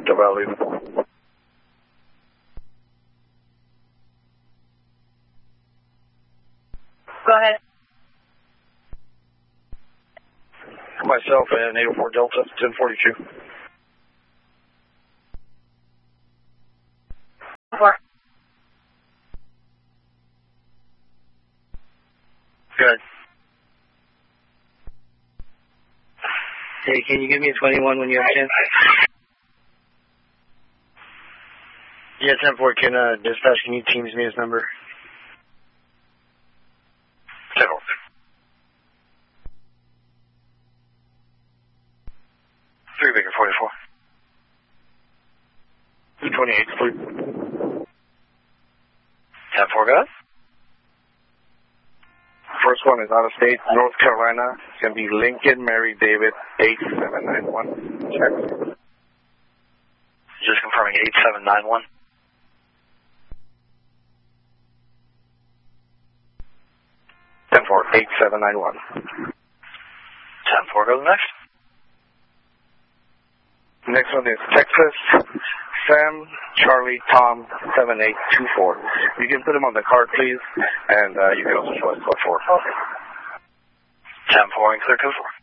the value. Go ahead. Myself and 804 Delta, 1042. 4. Good. Hey, can you give me a 21 when you have a chance? Yeah, 10-4, can dispatch, can you teams me his number? 10-4. Three Baker 44. 228, please. 10-4, go ahead. First one is out of state, North Carolina. It's going to be Lincoln Mary David 8791. Check. Just confirming 8791. 10-4, 8791. 10-4, go to the next. Next one is Texas, Sam, Charlie, Tom, 7824. You can put him on the card, please, and you can also show us code 4. 10-4 and clear code 4.